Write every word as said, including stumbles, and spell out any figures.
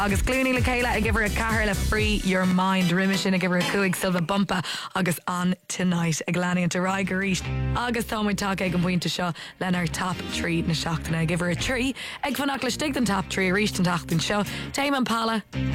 Agus Clooney le Céile, I give her a cahar le Free Your Mind. Riimi sin, I give her a cuaig Silva Bumpa agus On Tonight. A gláni into Rai Garísh. Agus táid take ag an bhainte seo lenar top trí na seachtainna. I give her a tree. Ag fanach le stig den top trí, a ríist an tacht an seo. Tame and Pala.